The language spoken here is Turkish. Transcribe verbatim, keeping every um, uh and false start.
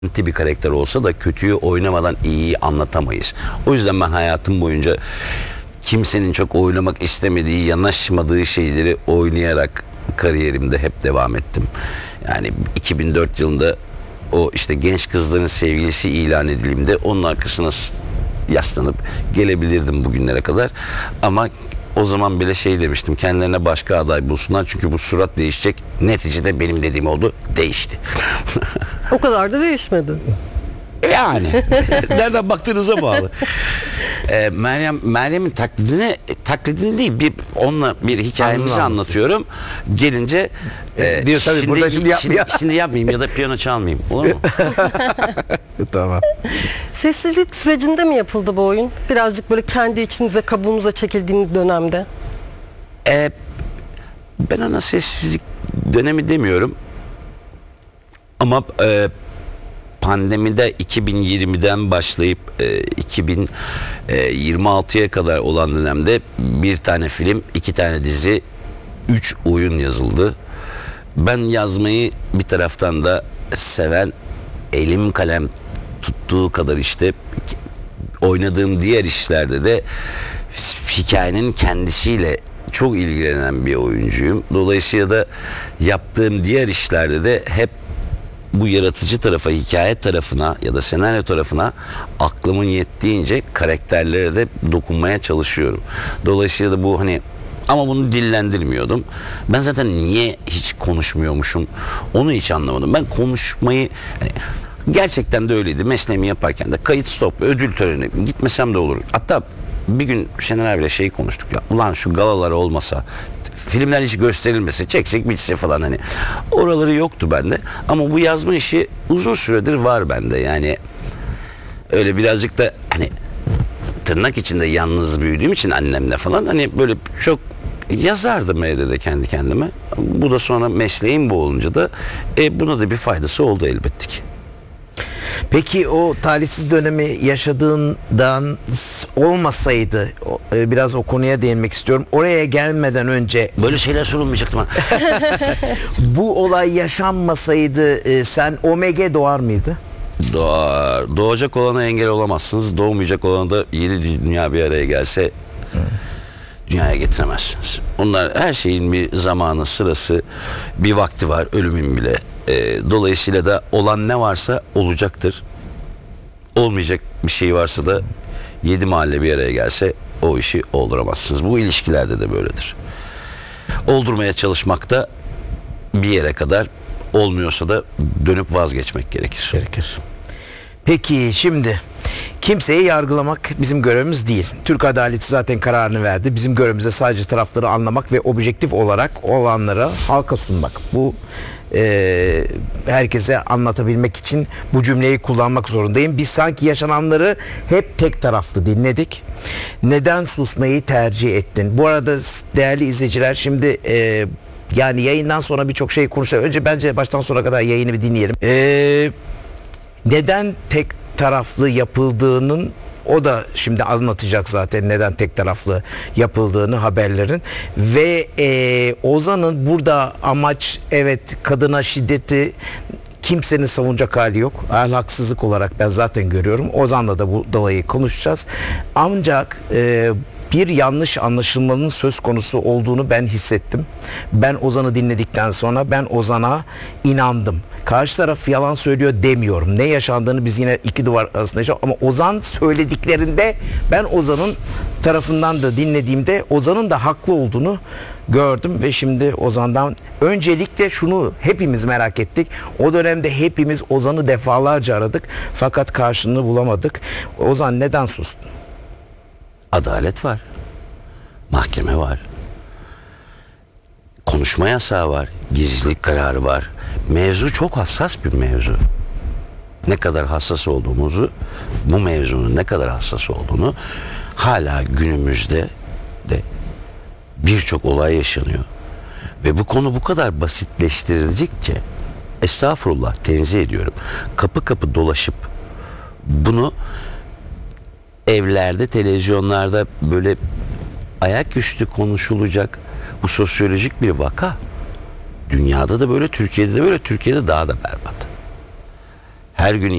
bir karakter olsa da kötüyü oynamadan iyiyi anlatamayız. O yüzden ben hayatım boyunca kimsenin çok oynamak istemediği, yanaşmadığı şeyleri oynayarak kariyerimde hep devam ettim. Yani iki bin dört yılında o işte genç kızların sevgilisi ilan edildiğimde onun arkasına yaslanıp gelebilirdim bugünlere kadar. Ama o zaman bile şey demiştim, kendilerine başka aday bulsunlar çünkü bu surat değişecek. Neticede benim dediğim oldu, değişti. O kadar da değişmedi. Yani nereden baktığınıza bağlı. Ee, Meryem Meryem'in taklidini taklidini değil, bir onunla bir hikayemizi anlatıyorum. Gelince e, diyor tabii, şimdi, burada şimdi yapmayayım. şimdi, şimdi yapmayayım ya da piyano çalmayayım. Olur mu? Tamam. Sessizlik sürecinde mi yapıldı bu oyun? Birazcık böyle kendi içinize, kabuğunuza çekildiğiniz dönemde. Ee, ben ona sessizlik dönemi demiyorum. Ama e, pandemide iki bin yirmiden başlayıp e, iki bin yirmi altıya kadar olan dönemde bir tane film, iki tane dizi, üç oyun yazıldı. Ben yazmayı bir taraftan da seven, elim kalem tuttuğu kadar işte oynadığım diğer işlerde de hikayenin kendisiyle çok ilgilenen bir oyuncuyum. Dolayısıyla da yaptığım diğer işlerde de hep bu yaratıcı tarafa, hikaye tarafına ya da senaryo tarafına aklımın yettiğince karakterlere de dokunmaya çalışıyorum. Dolayısıyla da bu hani, ama bunu dillendirmiyordum. Ben zaten niye hiç konuşmuyormuşum onu hiç anlamadım. Ben konuşmayı hani, gerçekten de öyleydi. Mesleğimi yaparken de kayıt stop, ödül töreni gitmesem de olur. Hatta bir gün Şener abiyle şey konuştuk ya. Ulan şu galalar olmasa, filmler hiç gösterilmese, çeksek bitse falan, hani oraları yoktu bende. Ama bu yazma işi uzun süredir var bende. Yani öyle birazcık da hani tırnak içinde yalnız büyüdüğüm için annemle falan, hani böyle çok yazardım evde de kendi kendime. Bu da sonra mesleğim bu olunca da e, buna da bir faydası oldu elbette ki. Peki o talihsiz dönemi yaşadığından olmasaydı, biraz o konuya değinmek istiyorum. Oraya gelmeden önce böyle şeyler sorulmayacaktı bana. Bu olay yaşanmasaydı sen Omega doğar mıydı? Doğar. Doğacak olana engel olamazsınız. Doğmayacak olana da yedi dünya bir araya gelse Hı. dünyaya getiremezsiniz. Onlar her şeyin bir zamanı, sırası, bir vakti var, ölümün bile. E, dolayısıyla da olan ne varsa olacaktır. Olmayacak bir şey varsa da yedi mahalle bir araya gelse o işi olduramazsınız. Bu ilişkilerde de böyledir. Oldurmaya çalışmakta bir yere kadar, olmuyorsa da dönüp vazgeçmek gerekir. Gerekir. Peki şimdi kimseyi yargılamak bizim görevimiz değil. Türk adaleti zaten kararını verdi. Bizim görevimize sadece tarafları anlamak ve objektif olarak olanları halka sunmak. Bu e, herkese anlatabilmek için bu cümleyi kullanmak zorundayım. Biz sanki yaşananları hep tek taraflı dinledik. Neden susmayı tercih ettin? Bu arada değerli izleyiciler, şimdi e, yani yayından sonra birçok şey konuşalım. Önce bence baştan sona kadar yayını bir dinleyelim. Ee, neden tek taraflı yapıldığının, o da şimdi anlatacak zaten neden tek taraflı yapıldığını haberlerin. Ve e, Ozan'ın burada amaç, evet, kadına şiddeti kimsenin savunacak hali yok. Ahlaksızlık olarak ben zaten görüyorum. Ozan'la da bu dolayı konuşacağız. Ancak e, bir yanlış anlaşılmanın söz konusu olduğunu ben hissettim. Ben Ozan'ı dinledikten sonra ben Ozan'a inandım. Karşı taraf yalan söylüyor demiyorum. Ne yaşandığını biz yine iki duvar arasında yaşıyoruz. Ama Ozan söylediklerinde ben Ozan'ın tarafından da dinlediğimde Ozan'ın da haklı olduğunu gördüm. Ve şimdi Ozan'dan öncelikle şunu hepimiz merak ettik. O dönemde hepimiz Ozan'ı defalarca aradık. Fakat karşılığını bulamadık. Ozan neden sustun? Adalet var. Mahkeme var. Konuşma yasağı var. Gizlilik kararı var. Mevzu çok hassas bir mevzu. Ne kadar hassas olduğumuzu, bu mevzunun ne kadar hassas olduğunu hala günümüzde de birçok olay yaşanıyor. Ve bu konu bu kadar basitleştirildikçe, estağfurullah, tenzih ediyorum, kapı kapı dolaşıp bunu evlerde, televizyonlarda böyle ayaküstü konuşulacak, bu sosyolojik bir vaka. Dünyada da böyle, Türkiye'de de böyle, Türkiye'de daha da berbat. her gün